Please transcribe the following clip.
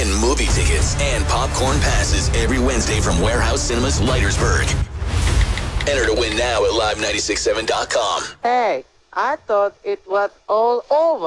win movie tickets and popcorn passes every Wednesday from Warehouse Cinemas, Leitersburg. Enter to win now at live967.com. Hey, I thought it was all over.